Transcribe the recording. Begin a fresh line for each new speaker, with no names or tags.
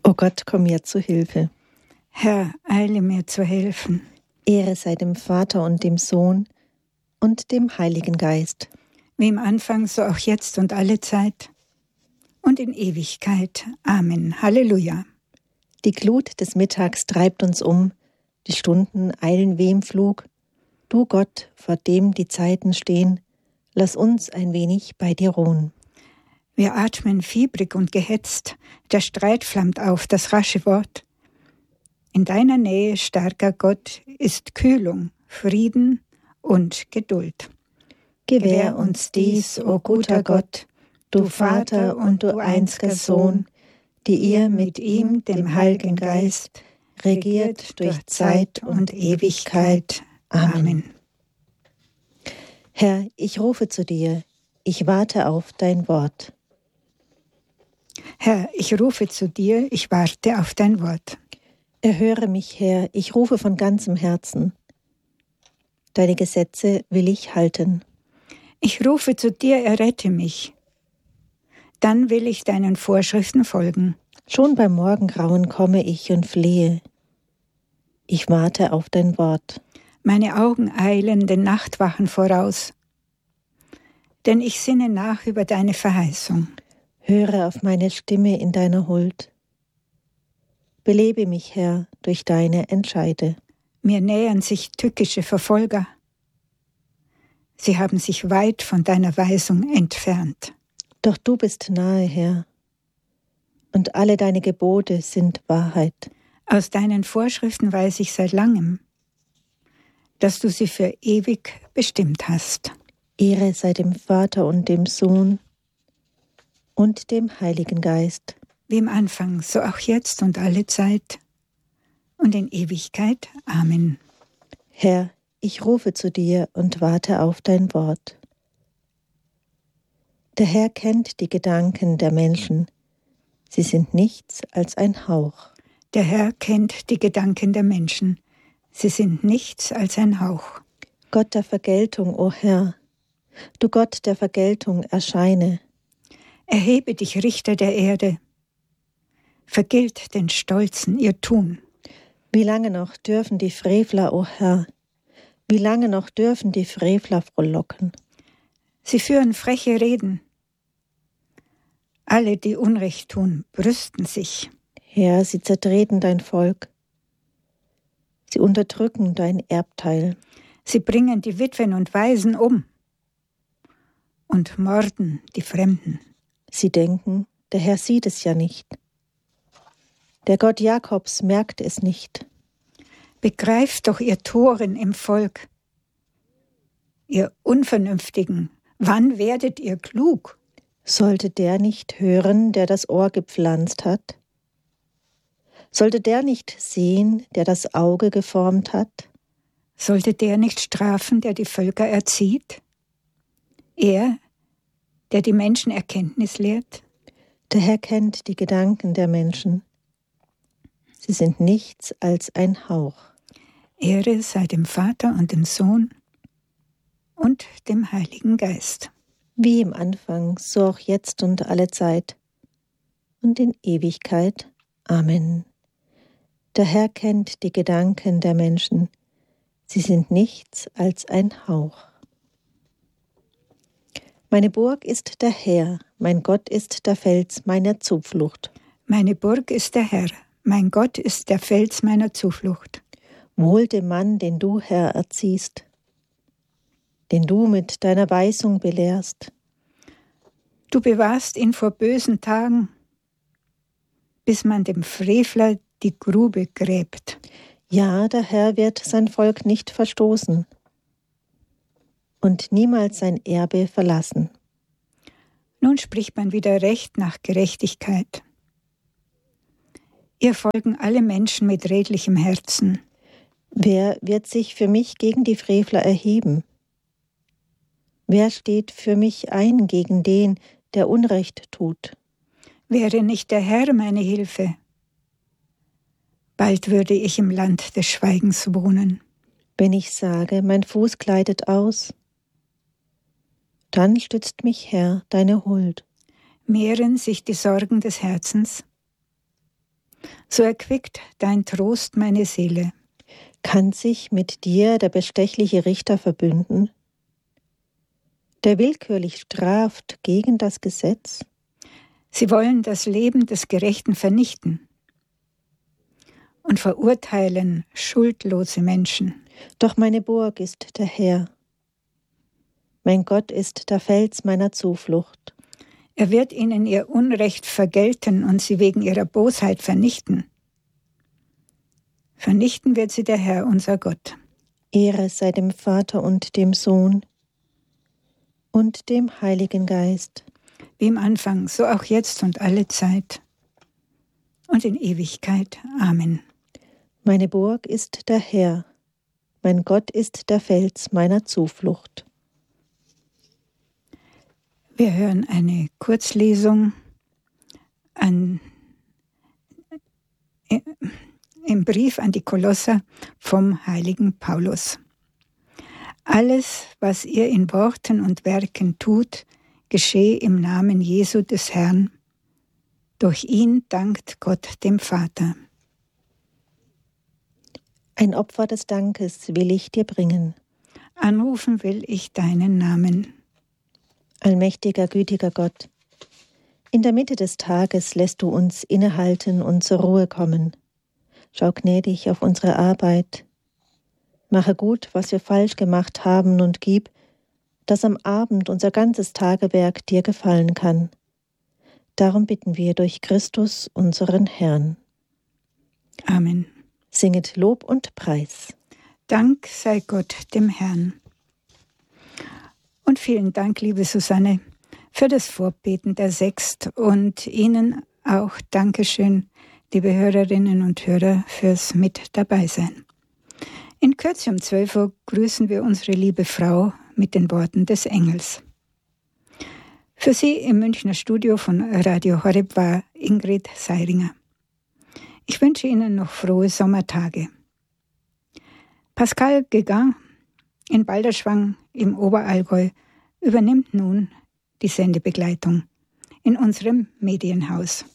O Gott, komm mir zu Hilfe.
Herr, eile mir zu helfen.
Ehre sei dem Vater und dem Sohn und dem Heiligen Geist.
Wie im Anfang, so auch jetzt und alle Zeit und in Ewigkeit. Amen. Halleluja.
Die Glut des Mittags treibt uns um, die Stunden eilen wie im Flug. Du Gott, vor dem die Zeiten stehen, lass uns ein wenig bei dir ruhen.
Wir atmen fiebrig und gehetzt, der Streit flammt auf, das rasche Wort. In deiner Nähe, starker Gott, ist Kühlung, Frieden und Geduld.
Gewähr uns dies, o guter Gott, du Vater und du einziger Sohn, die ihr mit ihm, dem Heiligen Geist, regiert durch Zeit und Ewigkeit. Amen. Herr, ich rufe zu dir, ich warte auf dein Wort.
Herr, ich rufe zu dir, ich warte auf dein Wort.
Erhöre mich, Herr, ich rufe von ganzem Herzen. Deine Gesetze will ich halten.
Ich rufe zu dir, errette mich. Dann will ich deinen Vorschriften folgen.
Schon beim Morgengrauen komme ich und flehe. Ich warte auf dein Wort.
Meine Augen eilen den Nachtwachen voraus, denn ich sinne nach über deine Verheißung.
Höre auf meine Stimme in deiner Huld. Belebe mich, Herr, durch deine Entscheide.
Mir nähern sich tückische Verfolger. Sie haben sich weit von deiner Weisung entfernt.
Doch du bist nahe, Herr, und alle deine Gebote sind Wahrheit.
Aus deinen Vorschriften weiß ich seit langem, dass du sie für ewig bestimmt hast.
Ehre sei dem Vater und dem Sohn und dem Heiligen Geist.
Wie im Anfang, so auch jetzt und alle Zeit und in Ewigkeit. Amen.
Herr, ich rufe zu dir und warte auf dein Wort. Der Herr kennt die Gedanken der Menschen. Sie sind nichts als ein Hauch.
Der Herr kennt die Gedanken der Menschen. Sie sind nichts als ein Hauch.
Gott der Vergeltung, o Herr, du Gott der Vergeltung, erscheine.
Erhebe dich, Richter der Erde. Vergilt den Stolzen ihr Tun.
Wie lange noch dürfen die Frevler, o Herr, wie lange noch dürfen die Frevler frohlocken?
Sie führen freche Reden. Alle, die Unrecht tun, brüsten sich.
Herr, sie zertreten dein Volk. Sie unterdrücken dein Erbteil.
Sie bringen die Witwen und Waisen um und morden die Fremden.
Sie denken, der Herr sieht es ja nicht. Der Gott Jakobs merkt es nicht.
Begreift doch, ihr Toren im Volk, ihr Unvernünftigen, wann werdet ihr klug?
Sollte der nicht hören, der das Ohr gepflanzt hat? Sollte der nicht sehen, der das Auge geformt hat?
Sollte der nicht strafen, der die Völker erzieht? Er, der die Menschen Erkenntnis lehrt?
Der Herr kennt die Gedanken der Menschen. Sie sind nichts als ein Hauch.
Ehre sei dem Vater und dem Sohn und dem Heiligen Geist.
Wie im Anfang, so auch jetzt und alle Zeit und in Ewigkeit. Amen. Der Herr kennt die Gedanken der Menschen. Sie sind nichts als ein Hauch. Meine Burg ist der Herr, mein Gott ist der Fels meiner Zuflucht.
Meine Burg ist der Herr, mein Gott ist der Fels meiner Zuflucht.
Wohl dem Mann, den du, Herr, erziehst, den du mit deiner Weisung belehrst.
Du bewahrst ihn vor bösen Tagen, bis man dem Frevler die Grube gräbt.
Ja, der Herr wird sein Volk nicht verstoßen und niemals sein Erbe verlassen.
Nun spricht man wieder Recht nach Gerechtigkeit. Ihr folgen alle Menschen mit redlichem Herzen.
Wer wird sich für mich gegen die Frevler erheben? Wer steht für mich ein gegen den, der Unrecht tut?
Wäre nicht der Herr meine Hilfe, bald würde ich im Land des Schweigens wohnen.
Wenn ich sage, mein Fuß gleitet aus, dann stützt mich, Herr, deine Huld.
Mehren sich die Sorgen des Herzens, So erquickt dein Trost meine Seele.
Kann sich mit dir der bestechliche Richter verbünden, der willkürlich straft gegen das Gesetz?
Sie wollen das Leben des Gerechten vernichten und verurteilen schuldlose Menschen.
Doch meine Burg ist der Herr. Mein Gott ist der Fels meiner Zuflucht.
Er wird ihnen ihr Unrecht vergelten und sie wegen ihrer Bosheit vernichten. Vernichten wird sie der Herr, unser Gott.
Ehre sei dem Vater und dem Sohn und dem Heiligen Geist.
Wie im Anfang, so auch jetzt und alle Zeit und in Ewigkeit. Amen.
Meine Burg ist der Herr. Mein Gott ist der Fels meiner Zuflucht.
Wir hören eine Kurzlesung im Brief an die Kolosser vom heiligen Paulus. Alles, was ihr in Worten und Werken tut, geschehe im Namen Jesu des Herrn. Durch ihn dankt Gott dem Vater.
Ein Opfer des Dankes will ich dir bringen.
Anrufen will ich deinen Namen.
Allmächtiger, gütiger Gott, in der Mitte des Tages lässt du uns innehalten und zur Ruhe kommen. Schau gnädig auf unsere Arbeit. Mache gut, was wir falsch gemacht haben und gib, dass am Abend unser ganzes Tagewerk dir gefallen kann. Darum bitten wir durch Christus, unseren Herrn.
Amen.
Singet Lob und Preis.
Dank sei Gott dem Herrn. Und vielen Dank, liebe Susanne, für das Vorbeten der Sext und Ihnen auch Dankeschön, liebe Hörerinnen und Hörer, fürs Mit dabei sein. In Kürze um 12 Uhr grüßen wir unsere liebe Frau mit den Worten des Engels. Für Sie im Münchner Studio von Radio Horeb war Ingrid Seiringer. Ich wünsche Ihnen noch frohe Sommertage. Pascal Guégan in Balderschwang im Oberallgäu übernimmt nun die Sendebegleitung in unserem Medienhaus.